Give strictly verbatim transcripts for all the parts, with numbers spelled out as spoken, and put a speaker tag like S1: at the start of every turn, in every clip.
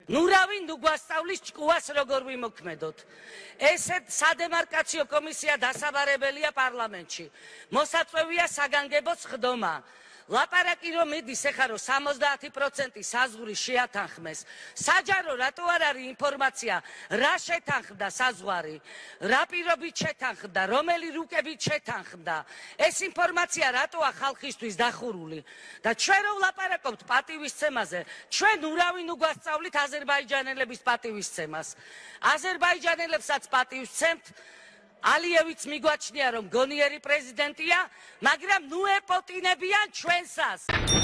S1: ნურავი ნუ გვასწავლის ჭკუას როგორ ვიმოქმედოთ. ესეთ სადემარკაციო კომისია დასაბარებელია პარლამენტში. მოსაწვევია საგანგებო სხდომა. ლაპარაკი რომ მიდის ეხლა რომ სამოცდაათი პროცენტი საზღვრი შეათანხმეს. საჯარო რატო არ არის ინფორმაცია რა შეთანხმდა საზღვარი, რა პირობით შეთანხმდა, რომელი რუკებით შეთანხმდა. ეს ინფორმაცია რატოა ხალხისთვის დახურული და ჩვენ რომ ვლაპარაკობთ პატივისცემაზე, ჩვენ ურავი ნუ გვასწავლით აზერბაიჯანელების პატივისცემას. აზერბაიჯანელებსაც პატივისცემთ. ალიევიც მიგვაჩნია რომ გონიერი პრეზიდენტია, მაგრამ ნუ ეპოტინებიან ჩვენსას.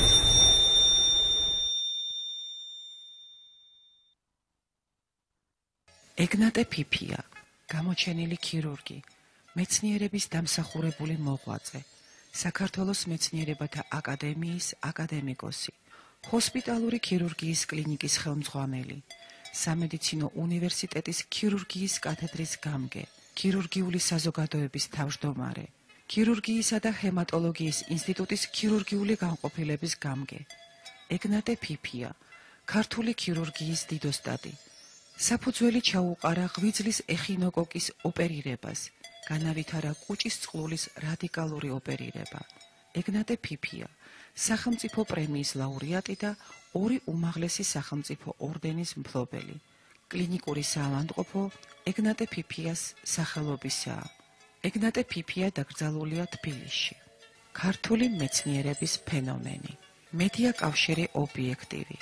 S2: ეგნატე ფიფია, გამოჩენილი ქირურგი, მეცნიერების დამსახურებული მოღვაწე, საქართველოს მეცნიერებათა აკადემიის აკადემიკოსი, ჰოსპიტალური ქირურგიის კლინიკის ხელმძღვანელი, სამედიცინო უნივერსიტეტის ქირურგიის კათედრის გამგე, ქირურგიული საზოგადოების თავმჯდომარე, ქირურგიისა და ჰემატოლოგიის ინსტიტუტის ქირურგიული განყოფილების გამგე. ეგნატე ფიფია, ქართული ქირურგიის დიდოსტატი. საფუძველი ჩაუყარა ღვიძლის ეხინოკოკის ოპერირებას, განავითარა კუჭის წყლულის რადიკალური ოპერირება. ეგნატე ფიფია, სახელმწიფო პრემიის ლაურეატი და ორი უმაღლესი სახელმწიფო ორდენის მფლობელი. კლინიკური საავადმყოფო ეგნატე ფიფიას სახელობისაა. ეგნატე ფიფია დაკრძალულია თბილისში. ქართული მეცნიერების ფენომენი. მედია კავშირი ობიექტივი.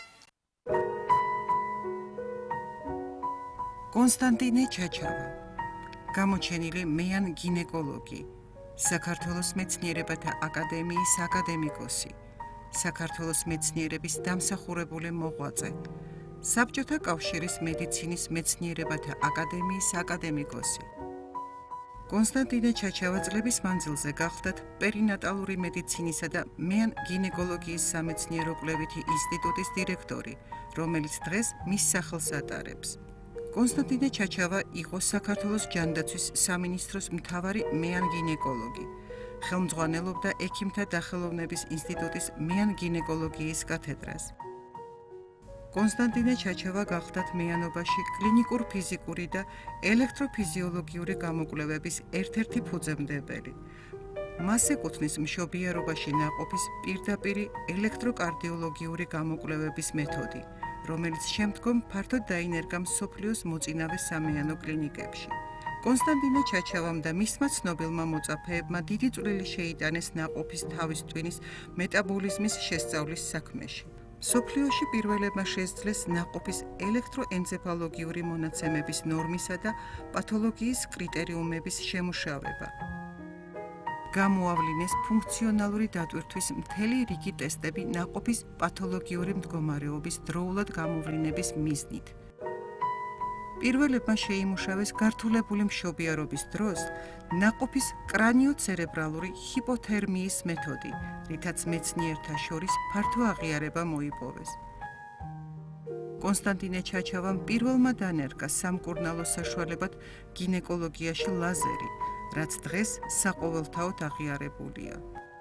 S2: კონსტანტინე ჩაჩავა, გამოჩენილი მეან გინეკოლოგი, საქართველოს მეცნიერებათა აკადემიის აკადემიკოსი, საქართველოს მეცნიერების დამსახურებული მოღვაწე, საბჭოთა კავშირის მედიცინის მეცნიერებათა აკადემიის აკადემიკოსი. კონსტანტინე ჩაჩავა წლების მანძილზე გახლდათ პერინატალური მედიცინისა და მეან გინეკოლოგიის სამეცნიერო კვლევითი ინსტიტუტის დირექტორი, რომელიც დღეს მის სახელს ატარებს. კონსტანტინე ჩაჩავა იყო საქართველოს ჯანდაცვის სამინისტროს მთავარი მეან გინეკოლოგი. ხელმძღვანელობდა ექიმთა დახელოვნების ინსტიტუტის მეან გინეკოლოგიის კათედრას. კონსტანტინე ჩაჩავა გახლდათ მეანობაში კლინიკურ ფიზიკური და ელექტროფიზიოლოგიური გამოკვლევების ერთ-ერთი ფუძემდებელი. მას ეკუთვნის მშობიარობაში ნაყოფის პირდაპირი ელექტროკარდიოლოგიური გამოკვლევების მეთოდი, რომელიც შემდგომ ფართოდ დაინერგა მსოფლიოს მოწინავე სამეანო კლინიკებში. კონსტანტინე ჩაჩავამ და მისმა ცნობილმა მოწაფეებმა დიდი წვლილი შეიტანეს ნაყოფის თავის ტვინის მეტაბოლიზმის შესწავლის საქმეში. მსოფლიოში პირველებმა შესძლეს ნაყოფის ელექტროენცეფალოგიური მონაცემების ნორმისა და პათოლოგიის კრიტერიუმების შემუშავება. გამოავლინეს ფუნქციონალური დატვირთვის მთელი რიგი ტესტები ნაყოფის პათოლოგიური მდგომარეობის დროულად გამოვლინების მიზნით. პირველებმა შეიმუშავეს გართულებული მშობიარობის დროს ნაყოფის კრანიოცერებრალური ჰიპოთერმიის მეთოდი, რითაც მეცნიერთა შორის ფართო აღიარება მოიპოვეს. კონსტანტინე ჩაჩავამ პირველმა დანერგა სამკურნალო საშუალებად გინეკოლოგიაში ლაზერი, რაც დღეს საყოველთაოდ აღიარებულია.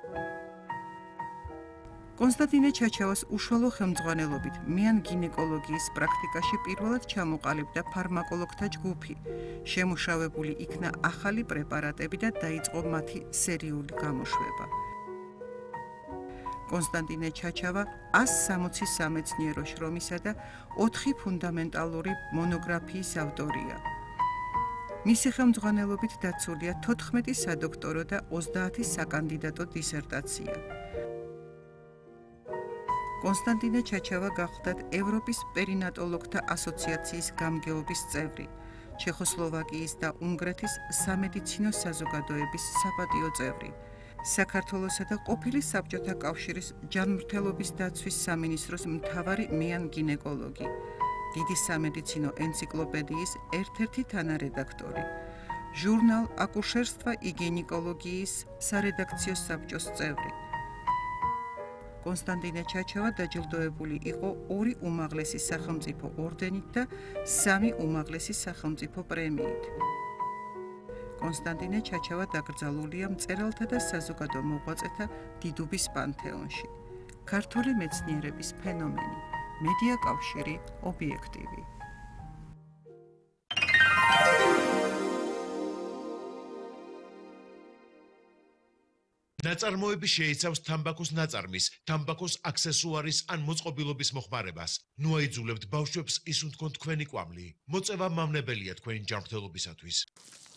S2: კონსტანტინე ჩაჩავას უშუალო ხელმძღვანელობით მეან გინეკოლოგიის პრაქტიკაში პირველად ჩამოყალიბდა ფარმაკოლოგთა ჯგუფი, შემუშავებული იქნა ახალი პრეპარატები და დაიწყო მათი სერიული გამოშვება. კონსტანტინე ჩაჩავა ას სამოცი სამეცნიერო შრომისა და ოთხი ფუნდამენტალური მონოგრაფიის ავტორია. მისი ხელმძღვანელობით დაცულია თოთხმეტი სადოქტორო და ოცდაათი საკანდიდატო დისერტაცია. კონსტანტინე ჩაჩავა გახლდათ ევროპის პერინატოლოგთა ასოციაციის გამგეობის წევრი, ჩეხოსლოვაკიის და უნგრეთის სამედიცინო საზოგადოების საპატიო წევრი, საქართველოსა და ყოფილი საბჭოთა კავშირის ჯანმრთელობის დაცვის სამინისტროს მთავარი მეან გინეკოლოგი, დიდი სამედიცინო ენციკლოპედიის ერთ-ერთი თანარედაქტორი, ჟურნალ აკუშერსტვა и გინეკოლოგიის სარედაქციო საბჭოს წევრი. კონსტანტინე ჩაჩავა დაჯილდოებული იყო ორი უმაღლესი სახელმწიფო ორდენით და სამი უმაღლესი სახელმწიფო პრემიით. კონსტანტინე ჩაჩავა დაკრძალულია მწერალთა და საზოგადო მოღვაწეთა დიდუბის პანთეონში. ქართული მეცნიერების ფენომენი. მედია კავშირი, ობიექტივი.
S3: ნაწარმოები შეიცავს თამბაქოს ნაწარმის, თამბაქოს აქსესუარის ან მოწყობილობის მოხმარებას. ნუ აიძულებთ ბავშვებს ისუნთქონ თქვენი კვამლი. მოწევა მავნებელია თქვენი ჯანმრთელობისათვის.